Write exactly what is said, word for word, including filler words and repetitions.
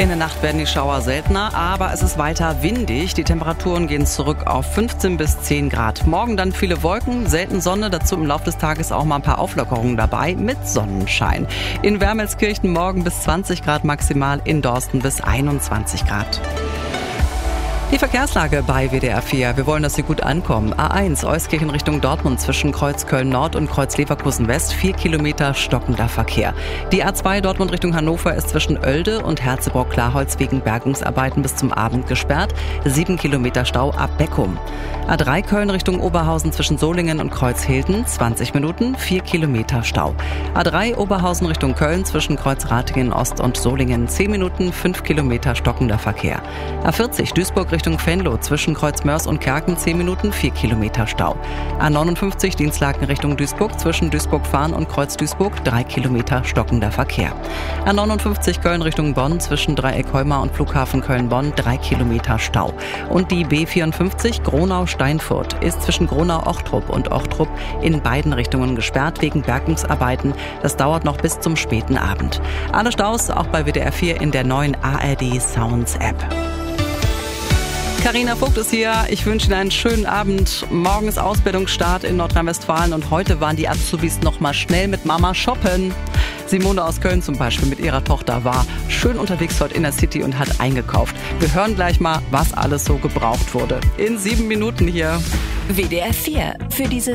In der Nacht werden die Schauer seltener, aber es ist weiter windig. Die Temperaturen gehen zurück auf fünfzehn bis zehn Grad. Morgen dann viele Wolken, selten Sonne, dazu im Laufe des Tages auch mal ein paar Auflockerungen dabei mit Sonnenschein. In Wermelskirchen morgen bis zwanzig Grad maximal, in Dorsten bis einundzwanzig Grad. Die Verkehrslage bei W D R vier. Wir wollen, dass Sie gut ankommen. A eins, Euskirchen Richtung Dortmund zwischen Kreuz Köln-Nord und Kreuz Leverkusen-West. Vier Kilometer stockender Verkehr. Die A zwei Dortmund Richtung Hannover ist zwischen Oelde und Herzebrock-Klarholz wegen Bergungsarbeiten bis zum Abend gesperrt. Sieben Kilometer Stau ab Beckum. A drei Köln Richtung Oberhausen zwischen Solingen und Kreuzhilden. zwanzig Minuten, vier Kilometer Stau. A drei Oberhausen Richtung Köln zwischen Kreuz-Ratingen Ost und Solingen. zehn Minuten, fünf Kilometer stockender Verkehr. A vierzig Duisburg Richtung Richtung Venlo zwischen Kreuzmörs und Kerken zehn Minuten, vier Kilometer Stau. A neunundfünfzig Dienstlaken Richtung Duisburg zwischen Duisburg-Fahren und Kreuz-Duisburg drei Kilometer stockender Verkehr. A neunundfünfzig Köln Richtung Bonn zwischen Dreieck-Heumar und Flughafen Köln-Bonn drei Kilometer Stau. Und die B vierundfünfzig Gronau-Steinfurt ist zwischen Gronau-Ochtrup und Ochtrup in beiden Richtungen gesperrt wegen Bergungsarbeiten. Das dauert noch bis zum späten Abend. Alle Staus auch bei W D R vier in der neuen A R D Sounds App. Carina Vogt ist hier. Ich wünsche Ihnen einen schönen Abend. Morgen ist Ausbildungsstart in Nordrhein-Westfalen und heute waren die Azubis noch mal schnell mit Mama shoppen. Simone aus Köln zum Beispiel mit ihrer Tochter war schön unterwegs heute in der City und hat eingekauft. Wir hören gleich mal, was alles so gebraucht wurde. In sieben Minuten hier. W D R vier. Für diese